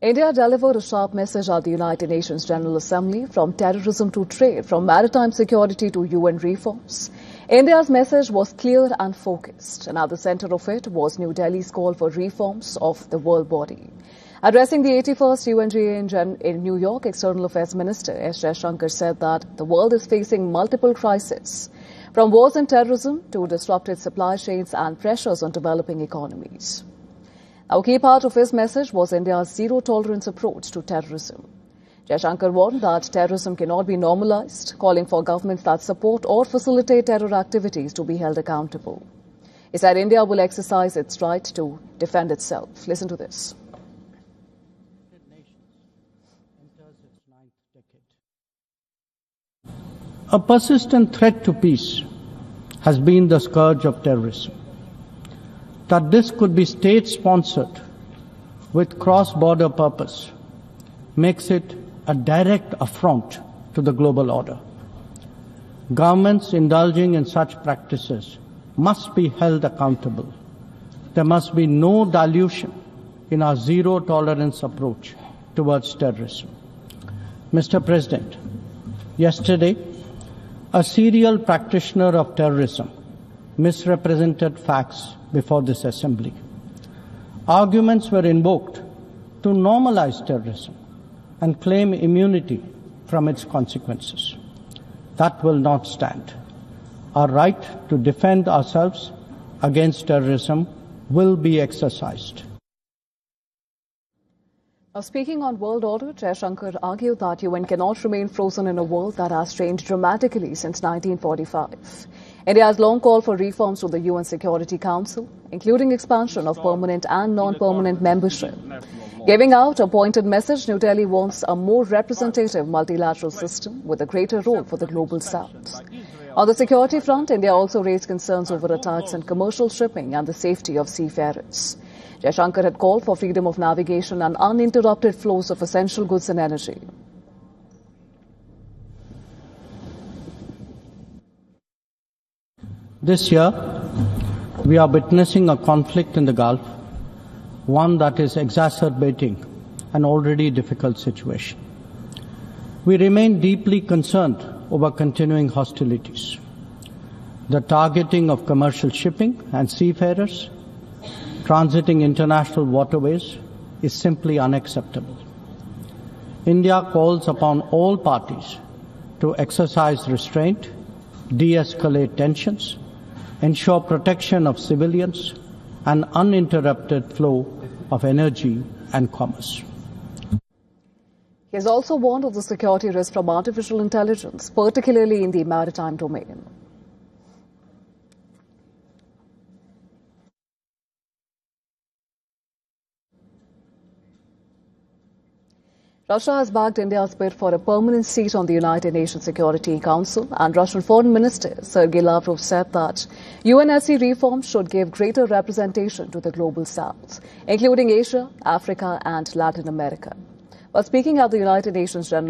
India delivered a sharp message at the United Nations General Assembly, from terrorism to trade, from maritime security to UN reforms. India's message was clear and focused, and at the center of it was New Delhi's call for reforms of the world body. Addressing the 81st UNGA in New York, External Affairs Minister S. Jaishankar said that the world is facing multiple crises, from wars and terrorism to disrupted supply chains and pressures on developing economies. A key part of his message was India's zero-tolerance approach to terrorism. Jaishankar warned that terrorism cannot be normalized, calling for governments that support or facilitate terror activities to be held accountable. He said India will exercise its right to defend itself. Listen to this. A persistent threat to peace has been the scourge of terrorism. That this could be state-sponsored with cross-border purpose makes it a direct affront to the global order. Governments indulging in such practices must be held accountable. There must be no dilution in our zero-tolerance approach towards terrorism. Mr. President, yesterday, a serial practitioner of terrorism misrepresented facts before this assembly. Arguments were invoked to normalize terrorism and claim immunity from its consequences. That will not stand. Our right to defend ourselves against terrorism will be exercised. Now, speaking on world order, Jaishankar argued that UN cannot remain frozen in a world that has changed dramatically since 1945. India has long called for reforms to the UN Security Council, including expansion of permanent and non-permanent membership. Giving out a pointed message, New Delhi wants a more representative multilateral system with a greater role for the global south. On the security front, India also raised concerns over attacks on commercial shipping and the safety of seafarers. Jaishankar had called for freedom of navigation and uninterrupted flows of essential goods and energy. This year, we are witnessing a conflict in the Gulf, one that is exacerbating an already difficult situation. We remain deeply concerned over continuing hostilities. The targeting of commercial shipping and seafarers transiting international waterways is simply unacceptable. India calls upon all parties to exercise restraint, de-escalate tensions, ensure protection of civilians, and uninterrupted flow of energy and commerce. He has also warned of the security risk from artificial intelligence, particularly in the maritime domain. Russia has backed India's bid for a permanent seat on the United Nations Security Council, and Russian Foreign Minister Sergei Lavrov said that UNSC reforms should give greater representation to the global south, including Asia, Africa and Latin America. While speaking at the United Nations General